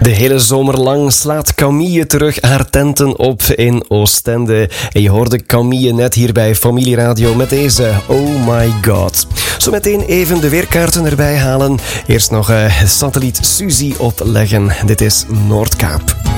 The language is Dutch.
De hele zomer lang slaat Camille terug haar tenten op in Oostende. En je hoorde Camille net hier bij Familieradio met deze Oh My God. Zometeen even de weerkaarten erbij halen. Eerst nog satelliet Suzy opleggen. Dit is Noordkaap.